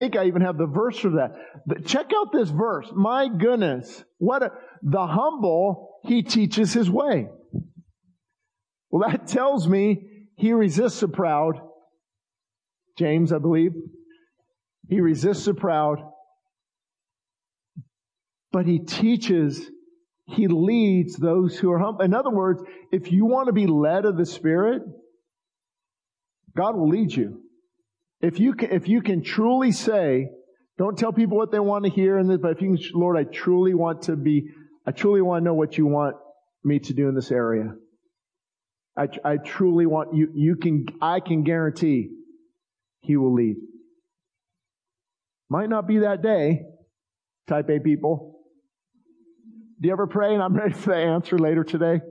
think I even have the verse for that. But check out this verse. My goodness. The humble, he teaches his way. Well, that tells me he resists the proud. James, I believe. He resists the proud. But he teaches, he leads those who are humble. In other words, if you want to be led of the Spirit, God will lead you. If you can truly say, don't tell people what they want to hear, but if you can, Lord, I truly want to know what you want me to do in this area. I truly want I can guarantee he will lead. Might not be that day, type A people. Do you ever pray and I'm ready for the answer later today?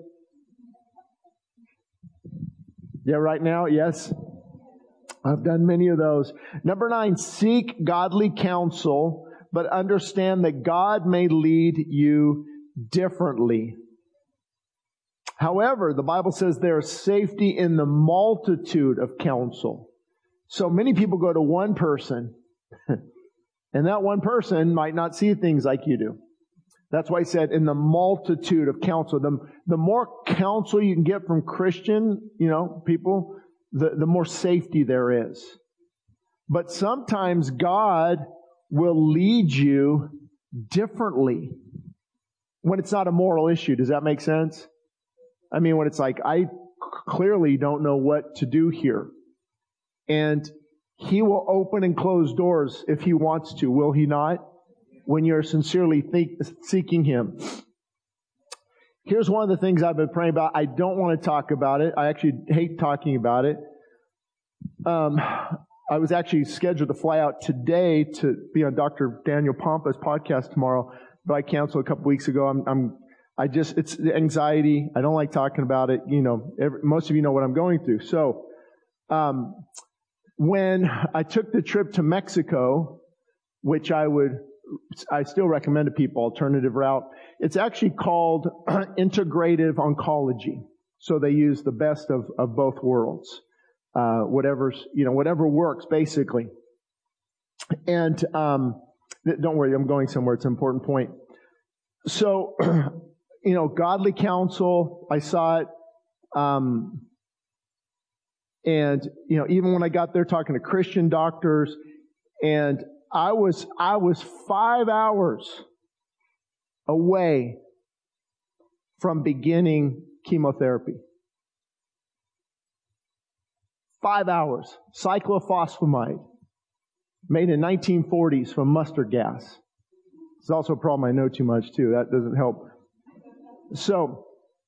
Yeah, right now, yes. I've done many of those. Number 9, seek godly counsel, but understand that God may lead you differently. However, the Bible says there is safety in the multitude of counsel. So many people go to one person, and that one person might not see things like you do. That's why I said in the multitude of counsel. The more counsel you can get from Christian, people, the more safety there is. But sometimes God will lead you differently when it's not a moral issue. Does that make sense? I mean, when it's like, I clearly don't know what to do here. And he will open and close doors if he wants to, will he not? When you're sincerely seeking him. Here's one of the things I've been praying about. I don't want to talk about it. I actually hate talking about it. I was actually scheduled to fly out today to be on Dr. Daniel Pompa's podcast tomorrow, but I canceled a couple weeks ago. It's the anxiety. I don't like talking about it. Most of you know what I'm going through. So, when I took the trip to Mexico, which I still recommend to people, alternative route. It's actually called integrative oncology. So they use the best of both worlds. Whatever works, basically. And, don't worry, I'm going somewhere. It's an important point. So, godly counsel, I saw it. And, even when I got there talking to Christian doctors, and I was 5 hours away from beginning chemotherapy. 5 hours. Cyclophosphamide. Made in 1940s from mustard gas. It's also a problem I know too much too. That doesn't help. So,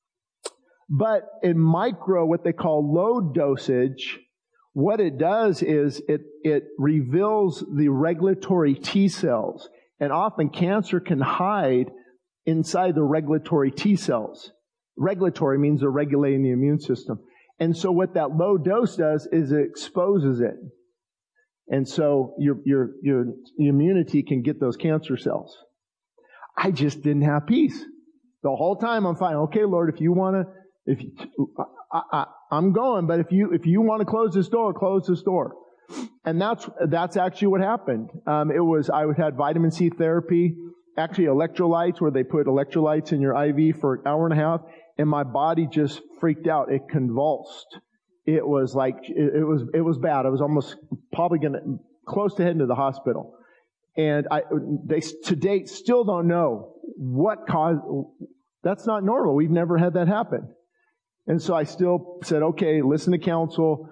but in micro, what they call low dosage, what it does is it reveals the regulatory T cells. And often cancer can hide inside the regulatory T cells. Regulatory means they're regulating the immune system. And so what that low dose does is it exposes it. And so your immunity can get those cancer cells. I just didn't have peace. The whole time I'm fine. Okay, Lord, if you want to, I'm going, but if you want to close this door. And that's actually what happened. I had vitamin C therapy, actually electrolytes, where they put electrolytes in your IV for an hour and a half, and my body just freaked out. It convulsed. It was like, it was bad. I was almost probably close to heading to the hospital. And they to date still don't know what caused. That's not normal. We've never had that happen. And so I still said, okay, listen to counsel.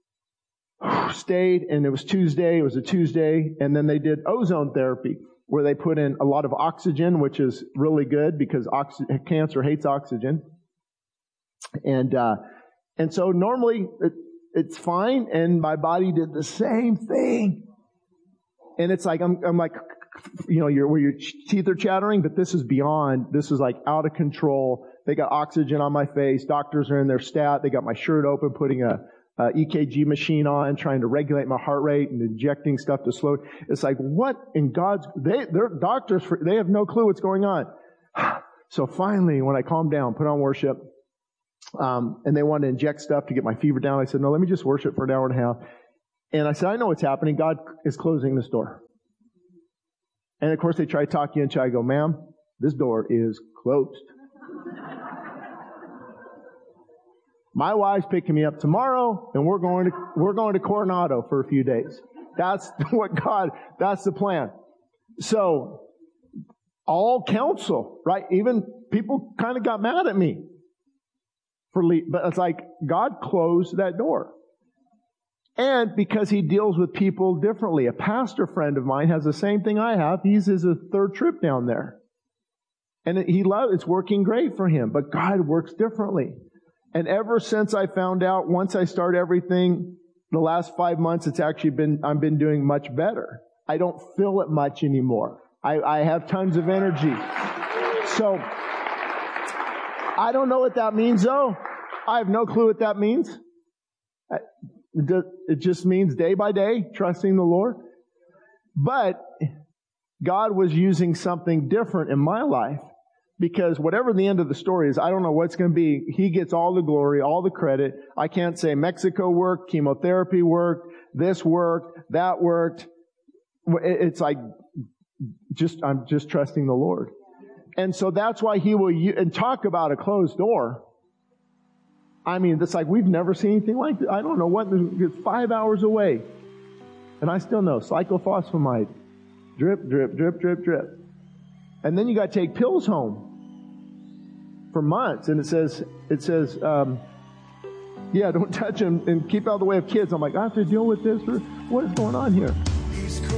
Stayed, and it was Tuesday. It was a Tuesday, and then they did ozone therapy, where they put in a lot of oxygen, which is really good because cancer hates oxygen. And so normally it's fine, and my body did the same thing. And it's like I'm like, where your teeth are chattering, but this is beyond. This is like out of control. They got oxygen on my face. Doctors are in their stat. They got my shirt open, putting a EKG machine on, trying to regulate my heart rate and injecting stuff to slow. It's like, what in God's, they're doctors, they have no clue what's going on. So finally, when I calmed down, put on worship, and they wanted to inject stuff to get my fever down, I said, no, let me just worship for an hour and a half. And I said, I know what's happening. God is closing this door. And of course, they try to talk you into it. I go, ma'am, this door is closed. My wife's picking me up tomorrow, and we're going to Coronado for a few days. That's that's the plan. So, all counsel, right? Even people kind of got mad at me but it's like God closed that door. And because He deals with people differently. A pastor friend of mine has the same thing I have. He's his third trip down there. And it's working great for him, but God works differently. And ever since I found out, once I start everything, the last 5 months, I've been doing much better. I don't feel it much anymore. I have tons of energy. So, I don't know what that means though. I have no clue what that means. It just means day by day, trusting the Lord. But God was using something different in my life, because whatever the end of the story is, I don't know what's going to be. He gets all the glory, all the credit. I can't say Mexico worked, chemotherapy worked, this worked, that worked. It's like, I'm just trusting the Lord. And so that's why He will, and talk about a closed door. I mean, it's like we've never seen anything like this. I don't know what, it's 5 hours away. And I still know, cyclophosphamide. Drip, drip, drip, drip, drip. And then you got to take pills home for months. And it says, don't touch them and keep out of the way of kids. I'm like, I have to deal with this, or what is going on here?